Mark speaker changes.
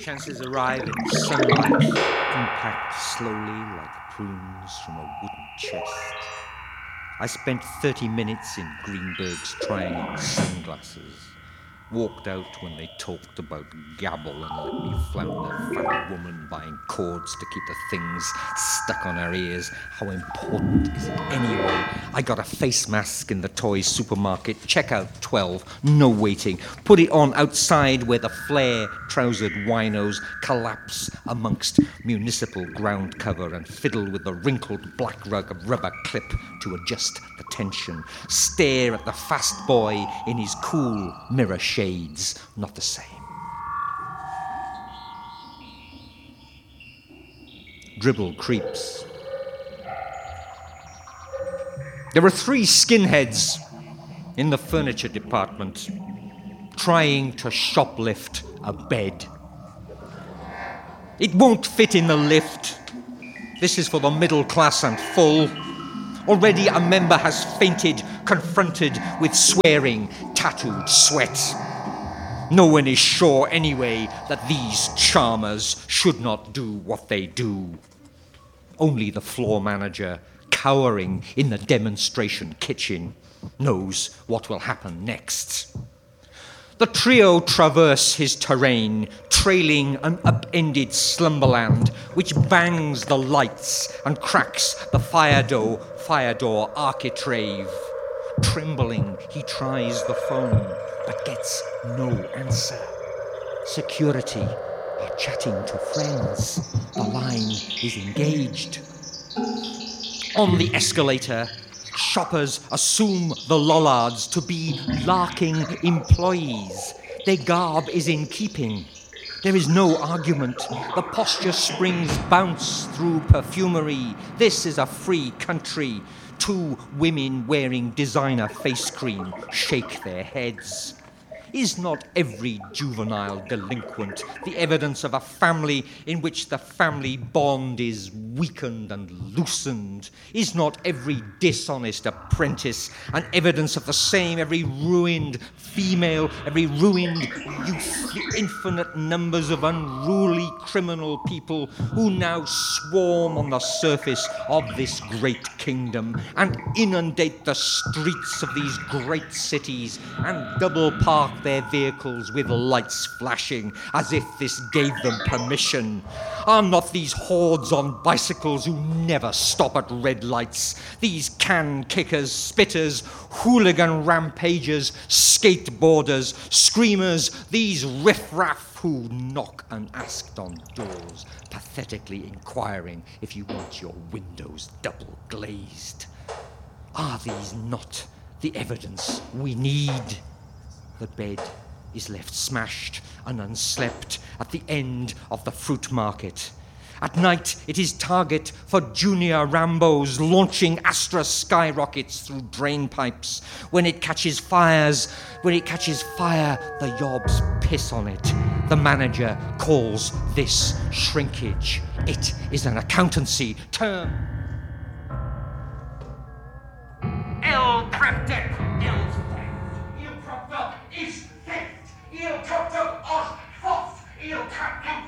Speaker 1: Chances arrive in sunlight, impact slowly like prunes from a wooden chest. I spent 30 minutes in Greenberg's trying on sunglasses. Walked out when they talked about gabble and let me flounder fat woman buying cords to keep the things stuck on her ears. How important is it anyway? I got a face mask in the toy supermarket. Checkout 12. No waiting. Put it on outside where the flare-trousered winos collapse amongst municipal ground cover and fiddle with the wrinkled black rubber clip to adjust the tension. Stare at the fast boy in his cool mirror shades. Not the same. Dribble creeps. There were 3 skinheads in the furniture department trying to shoplift a bed. It won't fit in the lift. This is for the middle class and full. Already a member has fainted, confronted with swearing, tattooed sweat. No one is sure anyway that these charmers should not do what they do. Only the floor manager, cowering in the demonstration kitchen, knows what will happen next. The trio traverse his terrain, trailing an upended slumberland which bangs the lights and cracks the fire door architrave. Trembling, he tries the phone, but gets no answer. Security are chatting to friends. The line is engaged. On the escalator, shoppers assume the lollards to be larking employees. Their garb is in keeping. There is no argument. The posture springs bounce through perfumery. This is a free country. 2 women wearing designer face cream shake their heads. Is not every juvenile delinquent the evidence of a family in which the family bond is weakened and loosened? Is not every dishonest apprentice an evidence of the same? Every ruined female, every ruined youth, the infinite numbers of unruly criminal people who now swarm on the surface of this great kingdom and inundate the streets of these great cities and double park their vehicles with lights flashing as if this gave them permission. Are not these hordes on bicycles who never stop at red lights, these can kickers, spitters, hooligan rampagers, skateboarders, screamers, these riffraff who knock unasked on doors, pathetically inquiring if you want your windows double glazed? Are these not the evidence we need? The bed is left smashed and unslept at the end of the fruit market. At night, it is target for junior Rambos launching Astra skyrockets through drain pipes. When it catches fire, the yobs piss on it. The manager calls this shrinkage. It is an accountancy term.
Speaker 2: Il preptet, il theft, il propter is theft, il propter os theft, il captain